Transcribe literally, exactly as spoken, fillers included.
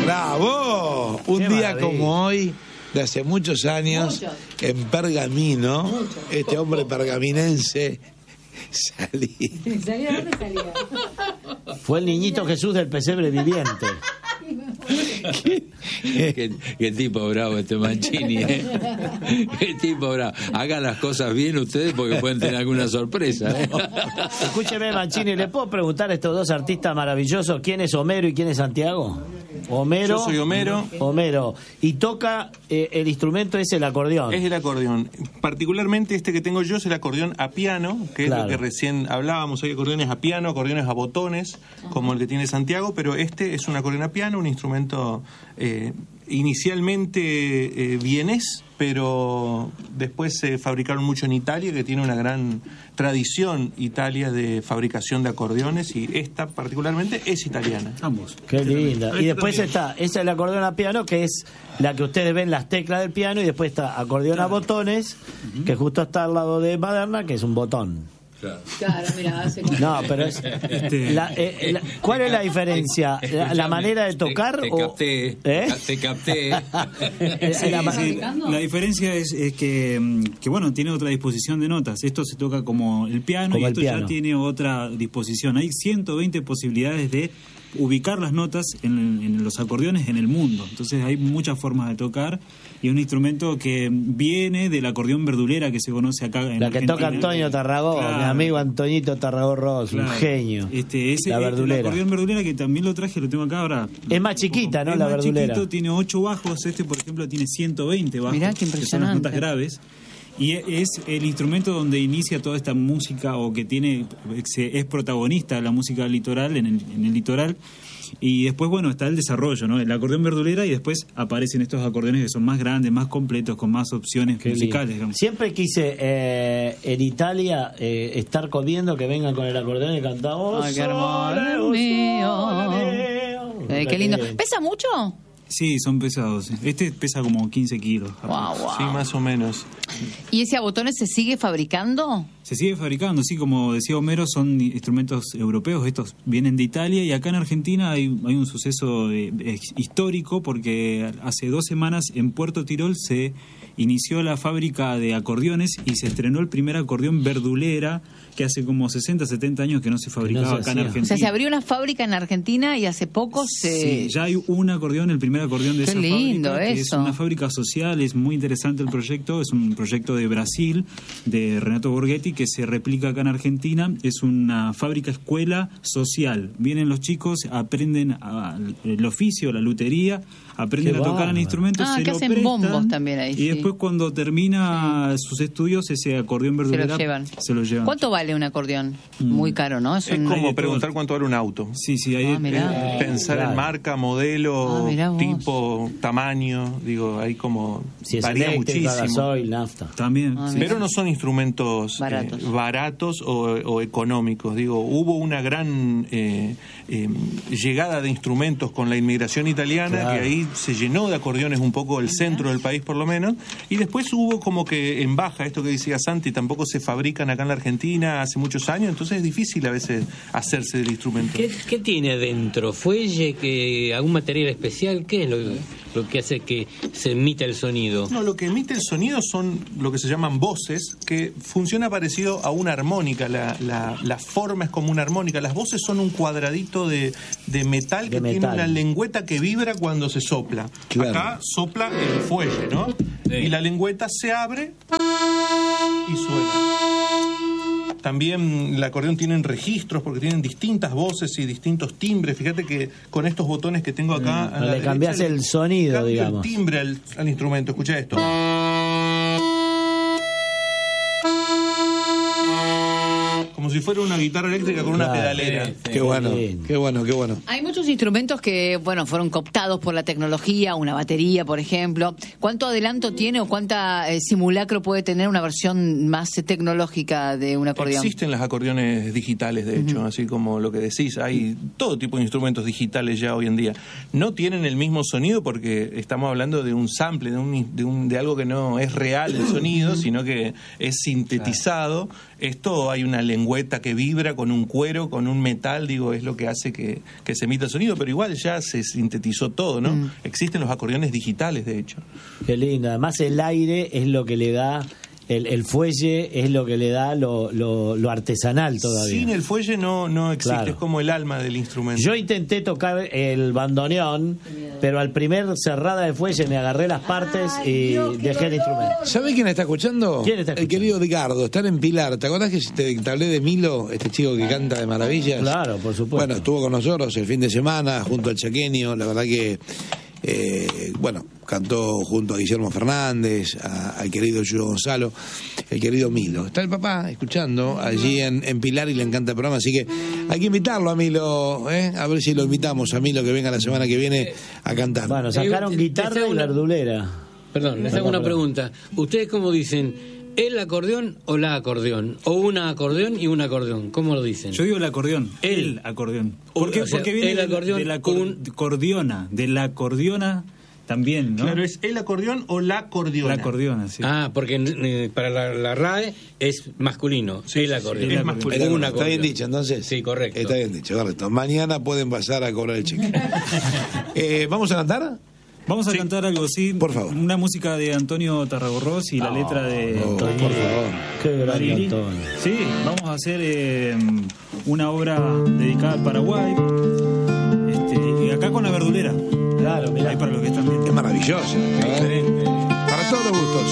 ¡Bravo! Un Qué día maravilla. como hoy, de hace muchos años, Muchos. en Pergamino, Muchos. este hombre pergaminense salía. ¿Salía de dónde salía? Fue el niñito Jesús del pesebre viviente. Qué, qué tipo bravo este Mancini, ¿eh? Qué tipo bravo. Hagan las cosas bien ustedes porque pueden tener alguna sorpresa, ¿eh? Escúcheme, Mancini, ¿le puedo preguntar a estos dos artistas maravillosos quién es Homero y quién es Santiago? Homero. Yo soy Homero. Homero. Y toca, eh, el instrumento es el acordeón. Es el acordeón. Particularmente este que tengo yo es el acordeón a piano, que Claro. es lo que recién hablábamos. Hay acordeones a piano, acordeones a botones, como el que tiene Santiago, pero este es un acordeón a piano, un instrumento eh, inicialmente eh, vienés, pero después se fabricaron mucho en Italia, que tiene una gran tradición Italia de fabricación de acordeones, y esta particularmente es italiana. Ambos. Qué linda. Este Y después también. está, esa es el acordeón a piano, que es la que ustedes ven las teclas del piano, y después está acordeón a botones, que justo está al lado de Maderna, que es un botón. Claro, mira, hace como... No, pero es... la- eh, la- ¿Cuál es la diferencia? ¿La, la manera de tocar Te, te o...? capté, ¿Eh? te capté. Eh, Sí, la ma- sí, la diferencia es, es que, mm, que, bueno, tiene otra disposición de notas. Esto se toca como el piano Como y el esto piano. ya tiene otra disposición. Hay ciento veinte posibilidades de ubicar las notas en, en los acordeones en el mundo. Entonces hay muchas formas de tocar y es un instrumento que viene del acordeón verdulera que se conoce acá en La que Argentina. toca Antonio Tarragó, Claro. mi amigo Antoñito Tarragó Ross, un Claro. genio. Este, ese, la este, verdulera. El acordeón verdulera que también lo traje, lo tengo acá ahora. Es más chiquita, ¿no? Es La más verdulera. chiquito, tiene ocho bajos. Este, por ejemplo, tiene ciento veinte bajos. Mirá, qué que son las impresionante. notas graves. Y e- es el instrumento donde inicia toda esta música, o que tiene se- es protagonista de la música litoral, en el, en el litoral. Y después, bueno, está el desarrollo, ¿no? El acordeón verdulera, y después aparecen estos acordeones que son más grandes, más completos, con más opciones Qué musicales, lindo. digamos. Siempre quise eh, en Italia eh, estar comiendo, que vengan con el acordeón y cantamos. Ay, qué hermoso, mío. Eh, qué lindo. ¿Pesa mucho? Sí, son pesados. sí. Este pesa como quince kilos. Wow, wow. Sí, más o menos. ¿Y ese a botones se sigue fabricando? Se sigue fabricando, sí, como decía Homero, son instrumentos europeos, estos vienen de Italia, y acá en Argentina hay, hay un suceso eh, eh, histórico, porque hace dos semanas en Puerto Tirol se inició la fábrica de acordeones y se estrenó el primer acordeón verdulera, que hace como sesenta, setenta años que no se fabricaba se acá en hacía. Argentina. O sea, se abrió una fábrica en Argentina y hace poco se... Sí, ya hay un acordeón, el primer acordeón de Qué esa lindo fábrica, que eso. es una fábrica social, es muy interesante el proyecto, es un proyecto de Brasil, de Renato Borghetti, que se replica acá en Argentina. Es una fábrica escuela social. Vienen los chicos, aprenden a- el oficio, la lutería, aprenden Qué a tocar bárbaro. el instrumento, Ah, se que lo hacen prestan, bombos también ahí, y sí. después cuando termina sus estudios, ese acordeón Se verdulera lo llevan. se lo llevan. ¿Cuánto vale un acordeón? Muy caro, ¿no? Es Es un- como de preguntar todo. cuánto vale un auto. Sí, sí, hay Ah, mirá. Eh, Pensar Claro. en marca, modelo, Ah, mirá vos. tipo, tamaño, digo, hay como... Si es varía eléctrica, muchísimo. gasoil, nafta. también. Ah, sí. Pero no son instrumentos eh, Baratos. baratos o, o económicos. Digo, hubo una gran eh, eh, llegada de instrumentos con la inmigración italiana, Claro. que ahí se llenó de acordeones un poco el centro del país por lo menos, y después hubo como que en baja, esto que decía Santi, tampoco se fabrican acá en la Argentina hace muchos años, entonces es difícil a veces hacerse del instrumento. ¿Qué, qué tiene adentro? ¿Fuelle? Que, ¿Algún material especial? ¿Qué es lo, lo que hace que se emita el sonido? No, lo que emite el sonido son lo que se llaman voces, que funciona parecido a una armónica. La, la, la forma es como una armónica. Las voces son un cuadradito de, de metal que De tiene metal. una lengüeta que vibra cuando se sopla. Claro. Acá sopla el fuelle, ¿no? Y la lengüeta se abre y suena. También el acordeón tienen registros porque tienen distintas voces y distintos timbres. Fíjate que con estos botones que tengo acá... a la le derecha, cambiás el sonido, cambio digamos. el timbre al, al instrumento. Escucha esto. Como si fuera una guitarra eléctrica con una Claro. pedalera. Qué bueno, lindo. qué bueno, qué bueno. Hay muchos instrumentos que, bueno, fueron cooptados por la tecnología, una batería, por ejemplo. ¿Cuánto adelanto tiene o cuánta eh, simulacro puede tener una versión más eh, tecnológica de un acordeón? Existen los acordeones digitales, de hecho, así como lo que decís. Hay todo tipo de instrumentos digitales ya hoy en día. No tienen el mismo sonido porque estamos hablando de un sample, de, un, de, un, de algo que no es real el sonido, sino que es sintetizado. Esto hay una lengüeta trompeta que vibra con un cuero, con un metal, digo, es lo que hace que, que se emita el sonido, pero igual ya se sintetizó todo, ¿no? Mm. Existen los acordeones digitales, de hecho. Qué lindo, además el aire es lo que le da... El, el fuelle es lo que le da lo, lo, lo artesanal todavía. Sin el fuelle no, no existe, claro. Es como el alma del instrumento. Yo intenté tocar el bandoneón, pero al primer cerrada de fuelle me agarré las partes y dejé el instrumento. ¿Sabe quién está escuchando? ¿Quién está escuchando? El querido Edgardo, están en Pilar. ¿Te acordás que te, te hablé de Milo, este chico que canta de maravillas? Claro, por supuesto. Bueno, estuvo con nosotros el fin de semana junto al chaqueño, la verdad que... Eh, bueno, cantó junto a Guillermo Fernández, a, al querido Yuyo Gonzalo, el querido Milo. Está el papá escuchando allí en, en Pilar y le encanta el programa, así que hay que invitarlo a Milo, ¿eh? A ver si lo invitamos a Milo que venga la semana que viene a cantar. Bueno, sacaron guitarra y verdulera. Perdón, les hago una pregunta. ¿Ustedes cómo dicen? ¿El acordeón o la acordeón? ¿O una acordeón y un acordeón? ¿Cómo lo dicen? Yo digo el acordeón. El, el acordeón. ¿Por qué? O sea, porque viene el acordeón de la cor, un... cordiona, de la acordeona también, ¿no? Claro, es el acordeón o la acordeona. La acordeona, sí. Ah, porque eh, para la, la R A E es masculino. Sí, el acordeón. Sí, es masculino. Un acordeón. Está bien dicho, entonces. Sí, correcto. Está bien dicho, correcto. Mañana pueden pasar a cobrar el cheque. eh, ¿Vamos a cantar? Vamos a sí. cantar algo, sí. Por favor. Una música de Antonio Tarragorros y la oh, letra de... Oh, por favor. Qué gran Antonio. Sí, vamos a hacer eh, una obra dedicada al Paraguay. Este, y acá con la verdulera. Claro, mirá. Ahí para los que están viendo. Es maravilloso. Excelente. Para todos los gustos.